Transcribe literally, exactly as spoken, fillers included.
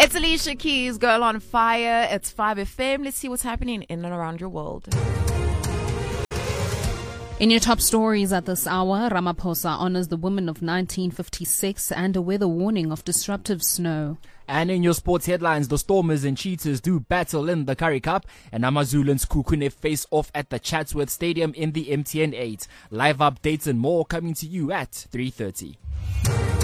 It's Alicia Keys, Girl on Fire. It's five F M. Let's see what's happening in and around your world. In your top stories at this hour, Ramaphosa honors the women of nineteen fifty-six and a weather warning of disruptive snow. And in your sports headlines, the Stormers and Cheetahs do battle in the Currie Cup, and AmaZulu and Sekhukhune face off at the Chatsworth Stadium in the M T N eight. Live updates and more coming to you at three thirty.